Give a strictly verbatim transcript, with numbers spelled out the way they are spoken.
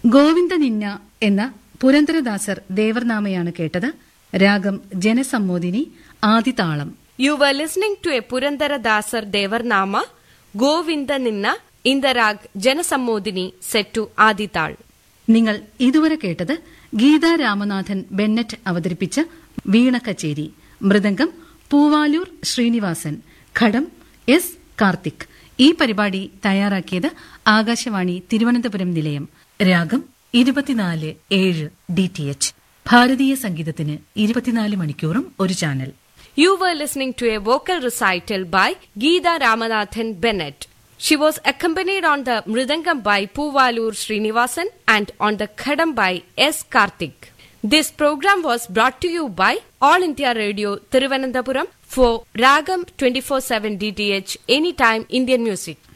ഗോവിന്ദ നിന്ന എന്ന പുരന്ദരദാസർ ദേവർനാമയാണ് കേട്ടത്. രാഗം ജനസമ്മോദിനി, ആദിതാളം. You were listening to a Purandaradasar Devarnama, Govinda Ninna, in the rag Janasammodini set to Adital. നിങ്ങൾ ഇതുവരെ കേട്ടത് ഗീതാ രാമനാഥൻ ബെന്നറ്റ് അവതരിപ്പിച്ച വീണ കച്ചേരി. മൃദംഗം പൂവാലൂർ ശ്രീനിവാസൻ, ഘടം എസ് കാർത്തിക്. ഈ പരിപാടി തയ്യാറാക്കിയത് ആകാശവാണി തിരുവനന്തപുരം നിലയം. രാഗം ഇരുപത്തിനാല് ഏഴ് ഡി ടി എച്ച്. ഭാരതീയ സംഗീതത്തിന് ഇരുപത്തിനാല് മണിക്കൂറും ഒരു channel. You were listening to a vocal recital by Geeta Ramanathan Bennett. She was accompanied on the Mridangam by Poovalur Srinivasan and on the Khadam by S. Karthik. This program was brought to you by All India Radio Thiruvananthapuram for Ragam twenty-four seven D T H Anytime Indian Music.